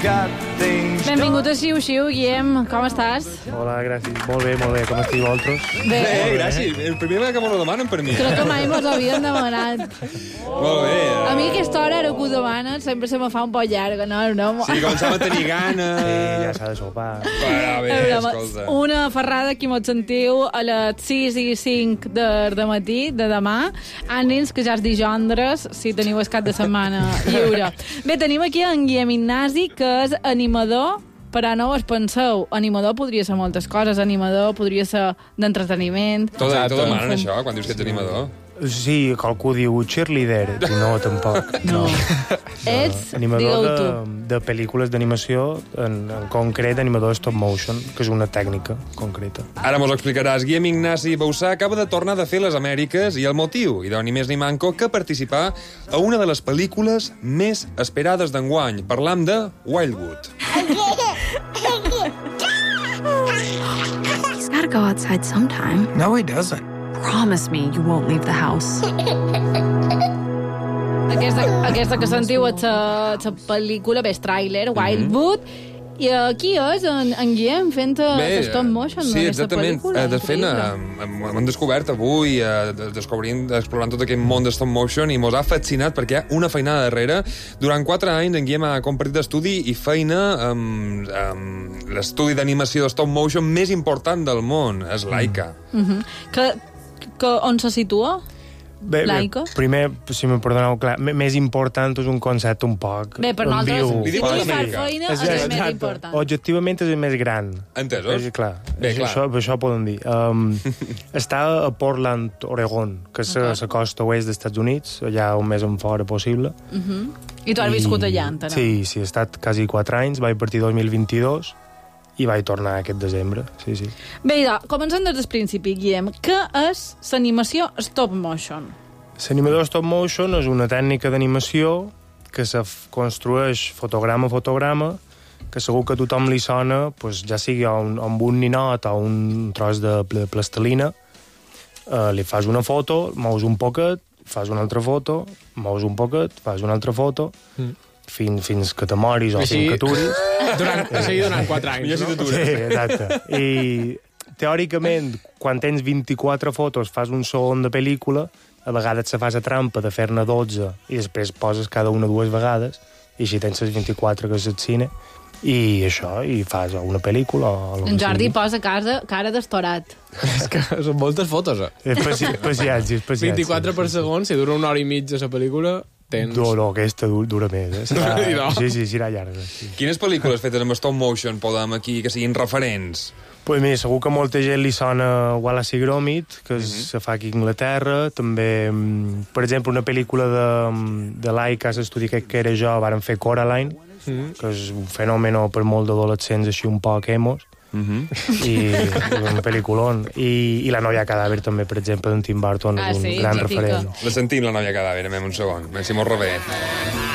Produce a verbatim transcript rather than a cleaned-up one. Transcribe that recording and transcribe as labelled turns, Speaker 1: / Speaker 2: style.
Speaker 1: Benvingut a Xiu Xiu, Guillem. Com estàs?
Speaker 2: Hola, gràcies. Molt bé, molt bé. Com esteu vosaltres?
Speaker 1: Bé.
Speaker 3: Bé, gràcies. El primer que m'ho demanen per mi.
Speaker 1: Crec que mai mos havien demanat.
Speaker 3: Molt bé.
Speaker 1: A mi aquesta hora, ara que ho demanen, sempre se me fa un poc llarga, no? no?
Speaker 3: Sí, començam a tenir gana.
Speaker 2: Sí, ja s'ha de sopar.
Speaker 3: Bueno, bé, escolta.
Speaker 1: Una ferrada que mos sentiu a les sis i cinc de, de matí, de demà. Ànims, que ja és dijondres, si teniu el cap de setmana lliure. Bé, tenim aquí en Guillem Ignasi, que és animador, però no us penseu, animador podria ser moltes coses, animador podria ser d'entreteniment.
Speaker 3: Tot, tot demanen això, quan dius que ets animador.
Speaker 2: Sí, qualcú diu cheerleader, i no, tampoc.
Speaker 1: No. Ets,
Speaker 2: animador
Speaker 1: digue-ho tu.
Speaker 2: de, de pel·lícules d'animació, en, en concret animador stop motion, que és una tècnica concreta.
Speaker 3: Ara mos ho explicaràs. Guillem Ignasi Bausà acaba de tornar de fer les Amèriques i el motiu, i ni més ni manco, que participar a una de les pel·lícules més esperades d'enguany. Parlam de Wildwood.
Speaker 4: He's gotta go outside sometime.
Speaker 5: No, he doesn't.
Speaker 4: Promise me you won't leave the house.
Speaker 1: Aquesta, aquesta que sentiu és la, la pel·lícula, bé, és tràiler, Wildwood, i aquí és en, en Guillem fent stop motion,
Speaker 3: sí,
Speaker 1: aquesta
Speaker 3: exactament.
Speaker 1: pel·lícula.
Speaker 3: De fet,
Speaker 1: Increïble.
Speaker 3: hem, hem descobert avui, eh, descobrint, explorant tot aquest món de stop motion, i mos ha fascinat perquè hi ha una feinada darrere. Durant quatre anys en Guillem ha compartit estudi i feina amb, amb l'estudi d'animació de stop motion més important del món, és Laika.
Speaker 1: Uh -huh. que, que on se situa?
Speaker 2: Bé, bé,
Speaker 1: Laika?
Speaker 2: primer, si me perdoneu, clar, m- més important és un concepte un poc
Speaker 1: Bé, per nosaltres,
Speaker 2: ambigu.
Speaker 3: Li diu
Speaker 1: si tu
Speaker 3: a
Speaker 1: hi fas
Speaker 3: l'Amèrica.
Speaker 1: feina,
Speaker 2: És
Speaker 1: és el
Speaker 2: exacte.
Speaker 1: més important.
Speaker 2: Objectivament és el més gran.
Speaker 3: Entesos?
Speaker 2: És, clar,
Speaker 3: Bé,
Speaker 2: és,
Speaker 3: clar.
Speaker 2: Això, això poden dir. Um, està a Portland, Oregon, que és a la costa oest dels Estats Units, allà on més en fora possible.
Speaker 1: Uh -huh. I tu has viscut allà, entenem.
Speaker 2: Sí, sí, he estat quasi quatre anys, vaig partir dos mil vint-i-dos i vaig tornar aquest desembre, sí, sí.
Speaker 1: Bé, idò, comencem des del principi, Guillem. Què és l'animació stop motion?
Speaker 2: L'animador stop motion és una tècnica d'animació que se f- construeix fotograma a fotograma, que segur que a tothom li sona, pues, ja sigui un, amb un ninot o un tros de pl- plastilina, eh, li fas una foto, mous un poquet, fas una altra foto, mous un poquet, fas una altra foto, mm. fins, fins que te moris o
Speaker 5: Així-
Speaker 2: fins que aturis.
Speaker 5: Durant, així durant quatre anys, no?
Speaker 2: Sí, exacte. I teòricament, quan tens vint-i-quatre fotos, fas un segon de pel·lícula, a vegades se fas a trampa de fer-ne dotze i després poses cada una dues vegades i així tens les vint-i-quatre que és el cine i això, i fas una pel·lícula o el
Speaker 1: En
Speaker 2: que
Speaker 1: Jordi
Speaker 2: sigui.
Speaker 1: posa cara, cara d'estorat.
Speaker 5: És que són moltes fotos, eh?
Speaker 2: Especi especials, especials.
Speaker 5: vint-i-quatre per segon, si dura una hora i mitja la pel·lícula, tens...
Speaker 2: No, no, aquesta du dura més, eh? Serà,
Speaker 5: I no.
Speaker 2: sí, sí, serà llarga. Sí.
Speaker 3: Quines pel·lícules fetes amb stop motion podem aquí que siguin referents?
Speaker 2: Pues mira, segur que a molta gent li sona Wallace i Gromit, que es, uh -huh. se fa aquí a Anglaterra. També, mm, per exemple, una pel·lícula de, de Laika, l'estudi que, que era jo, varen fer Coraline, uh -huh. que és un fenomen per molt d'adolescents així un poc emos, uh -huh. i, i un pel·lículon. I, I La novia cadàver també, per exemple, d'en Tim Burton,
Speaker 1: Ah,
Speaker 2: és un
Speaker 1: sí,
Speaker 2: gran
Speaker 1: mítica.
Speaker 2: referent.
Speaker 3: La sentim, la noia cadàver, anem un segon. Si mos revé.